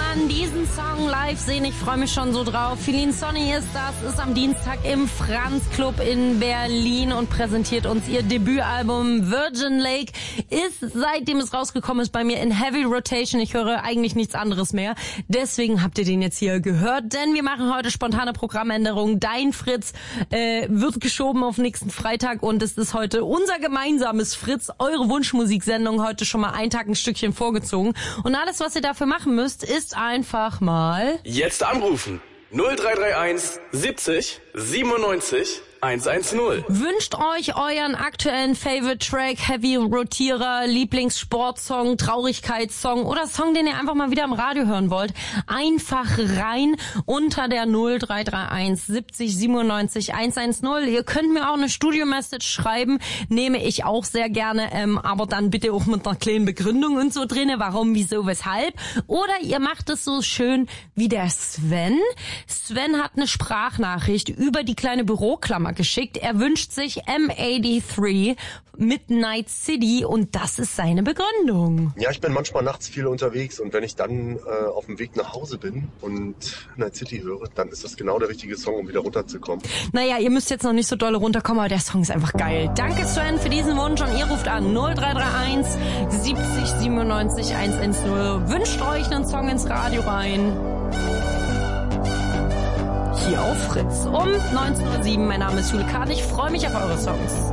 Mann diesen Song live sehen. Ich freue mich schon so drauf. Feeling Sonny ist das, ist am Dienstag im Franz Club in Berlin und präsentiert uns ihr Debütalbum Virgin Lake. Ist, seitdem es rausgekommen ist, bei mir in Heavy Rotation. Ich höre eigentlich nichts anderes mehr. Deswegen habt ihr den jetzt hier gehört, denn wir machen heute spontane Programmänderungen. Dein Fritz wird geschoben auf nächsten Freitag und es ist heute unser gemeinsames Fritz, eure Wunschmusiksendung, heute schon mal einen Tag ein Stückchen vorgezogen. Und alles, was ihr dafür machen müsst, ist einfach mal... Jetzt anrufen. 0331 70 97 110. Wünscht euch euren aktuellen Favorite Track, Heavy Rotierer, Lieblingssportsong, Traurigkeitssong oder Song, den ihr einfach mal wieder im Radio hören wollt. Einfach rein unter der 0331 70 97 110. Ihr könnt mir auch eine Studio-Message schreiben, nehme ich auch sehr gerne, aber dann bitte auch mit einer kleinen Begründung und so drinne, warum, wieso, weshalb. Oder ihr macht es so schön wie der Sven. Sven hat eine Sprachnachricht über die kleine Büroklammer geschickt. Er wünscht sich M83 Midnight City und das ist seine Begründung. Ja, ich bin manchmal nachts viel unterwegs und wenn ich dann auf dem Weg nach Hause bin und Night City höre, dann ist das genau der richtige Song, um wieder runterzukommen. Naja, ihr müsst jetzt noch nicht so dolle runterkommen, aber der Song ist einfach geil. Danke Sven für diesen Wunsch und ihr ruft an 0331 70 97 110. Wünscht euch einen Song ins Radio rein. Hier auf Fritz um 19:07 Uhr. Mein Name ist Jule Kahn. Ich freue mich auf eure Songs.